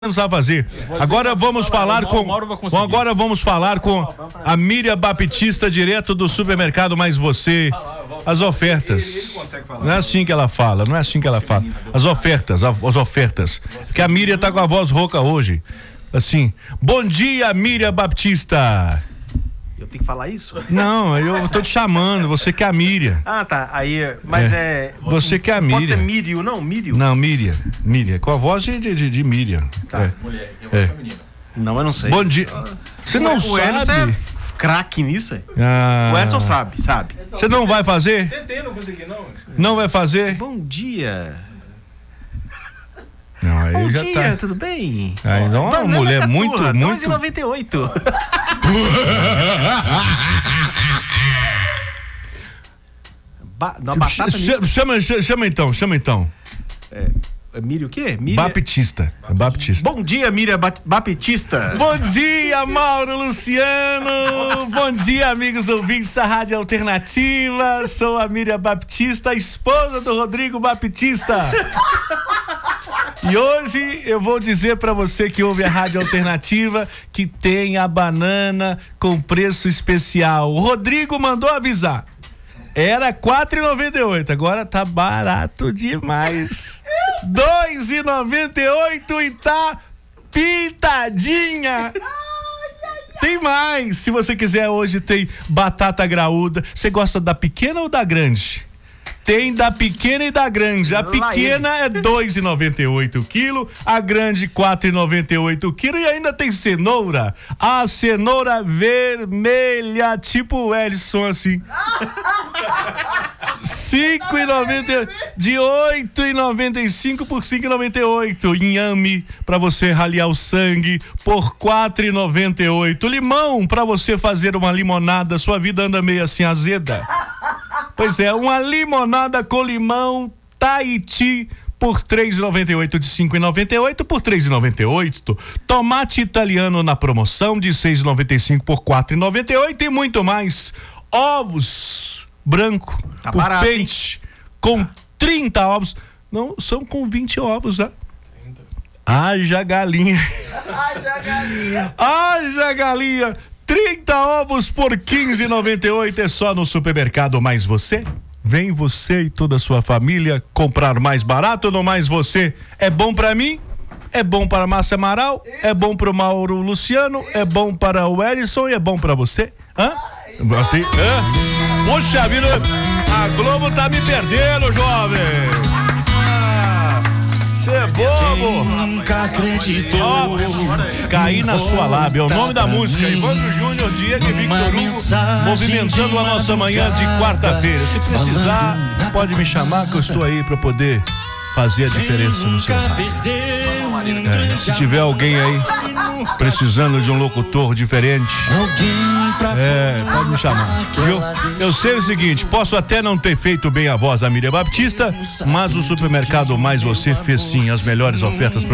Vamos a fazer. Agora vamos falar com a Miriam Baptista, direto do supermercado Mais Você. As ofertas. Não é assim que ela fala, As ofertas. Porque a Miriam tá com a voz rouca hoje. Assim, bom dia, Miriam Baptista. Eu tenho que falar isso? Não, eu tô te chamando, você que é a Miriam. Ah, tá. Aí, mas você que é a Miriam. Pode ser Mírio, não? Mírio? Não, Miriam. Com a voz de Miriam. Tá. Mulher, que é feminina. Não, eu não sei. Bom dia. Você não O Edson sabe? é craque nisso, é? Ah. O Edson sabe. Você não vai fazer? Tentei, não consegui, não. Não vai fazer? Bom dia. Não, aí Bom já dia, tá. tudo bem? Ah, então é uma mulher muito. 2,98. Chama então. É Mírio o quê? Mírio... Baptista. Bom dia, Miriam Baptista. Bom dia, Mauro Luciano. Bom dia, amigos ouvintes da Rádio Alternativa. Sou a Miriam Baptista, esposa do Rodrigo Baptista. E hoje eu vou dizer pra você que ouve a Rádio Alternativa que tem a banana com preço especial. O Rodrigo mandou avisar. Era R$4,98, agora tá barato demais. R$2,98 e tá pintadinha. Tem mais, se você quiser, hoje tem batata graúda. Você gosta da pequena ou da grande? Tem da pequena e da grande. A pequena é R$2,98 o quilo, a grande R$4,98 o quilo, e ainda tem cenoura. A cenoura vermelha, tipo o Ellison, assim. R$5,98, de R$8,95 por R$5,98. Inhame pra você raliar o sangue por R$4,98. Limão pra você fazer uma limonada, sua vida anda meio assim azeda. Pois é, uma limonada com limão Tahiti por R$3,98, de R$5,98 por R$3,98. Tomate italiano na promoção de R$6,95 por R$4,98 e muito mais. Ovos branco, tá por barato, pente, com 30 ovos. Não, são com 20 ovos, né? Haja galinha. Haja galinha. 30 ovos por R$15,98, é só no supermercado Mais Você. Vem você e toda a sua família comprar mais barato no Mais Você. É bom pra mim, é bom para a Márcia Amaral, é bom pro Mauro Luciano, é bom para o Ellison e é bom pra você. Hã? Poxa vida, a Globo tá me perdendo, jovem. Você é bobo! Nunca acreditou. Caí na sua lábia. É o nome da música. Evandro Júnior, Diego e Victor Hugo, movimentando a nossa manhã de quarta-feira. Se precisar, pode me chamar que eu estou aí para poder fazer a diferença no seu rádio. Se tiver alguém aí precisando de um locutor diferente, pode me chamar. Eu sei o seguinte, posso até não ter feito bem a voz da Miriam Baptista, mas o supermercado Mais Você fez sim as melhores ofertas pra